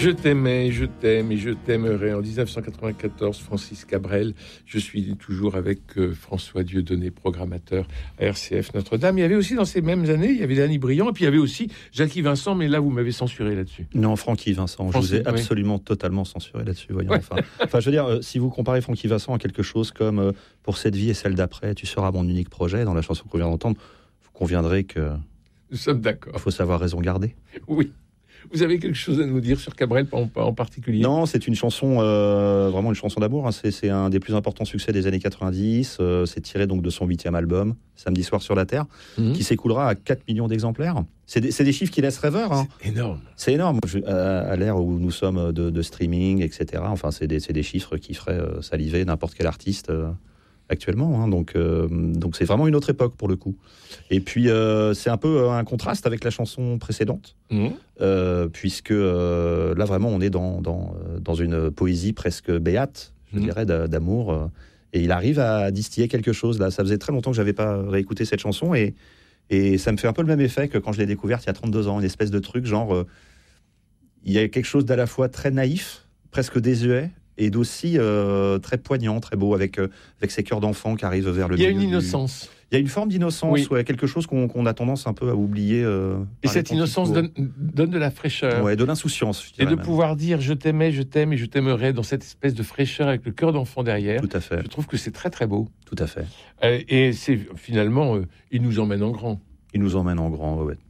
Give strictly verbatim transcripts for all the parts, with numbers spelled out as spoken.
Je t'aimais, je t'aime et je t'aimerai. En dix-neuf cent quatre-vingt-quatorze, Francis Cabrel. Je suis toujours avec euh, François Dieudonné, programmateur à R C F Notre-Dame. Il y avait aussi dans ces mêmes années, il y avait Danny Briand et puis il y avait aussi Jackie Vincent, mais là vous m'avez censuré là-dessus. Non, Francky Vincent, Francky, je vous ai oui. absolument totalement censuré là-dessus. Voyons, Ouais. enfin, enfin, je veux dire, euh, si vous comparez Francky Vincent à quelque chose comme euh, pour cette vie et celle d'après, tu seras mon unique projet, dans la chanson qu'on vient d'entendre, vous conviendrez que Nous sommes d'accord. il faut savoir raison garder. Oui. Vous avez quelque chose à nous dire sur Cabrel en, en particulier? Non, c'est une chanson, euh, vraiment une chanson d'amour. Hein. C'est, c'est un des plus importants succès des années quatre-vingt-dix. Euh, c'est tiré donc de son huitième album, Samedi soir sur la Terre, Mmh. qui s'écoulera à quatre millions d'exemplaires. C'est des, c'est des chiffres qui laissent rêveur. Hein. C'est énorme. C'est énorme. Je- à, à l'ère où nous sommes de, de streaming, et cetera. Enfin, c'est des, c'est des chiffres qui feraient euh, saliver n'importe quel artiste euh, actuellement. Hein. Donc, euh, donc, c'est vraiment une autre époque pour le coup. Et puis, euh, c'est un peu euh, un contraste avec la chanson précédente. Mmh. Euh, puisque euh, là vraiment on est dans, dans, euh, dans une poésie presque béate, je Mhm. dirais, d'a- d'amour. euh, et il arrive à distiller quelque chose. Là, ça faisait très longtemps que j'avais pas réécouté cette chanson et, et ça me fait un peu le même effet que quand je l'ai découverte il y a trente-deux ans, une espèce de truc genre euh, il y a quelque chose d'à la fois très naïf, presque désuet, et d'aussi euh, très poignant, très beau, avec, euh, avec ces cœurs d'enfants qui arrivent vers le Il y a milieu une du- innocence. Il y a une forme d'innocence, Oui. ouais, quelque chose qu'on, qu'on a tendance un peu à oublier. euh, Et par les cette temps qui innocence courent. donne, donne de la fraîcheur. Ouais, de l'insouciance, je Et dirais de même. pouvoir dire je t'aimais, je t'aime et je t'aimerai dans cette espèce de fraîcheur avec le cœur d'enfant derrière. Tout à fait, Je trouve que c'est très très beau. tout à fait. Euh, et c'est finalement, euh, il nous emmène en grand. Il nous emmène en grand, ouais.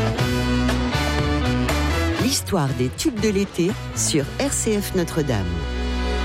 L'histoire des tubes de l'été sur R C F Notre-Dame.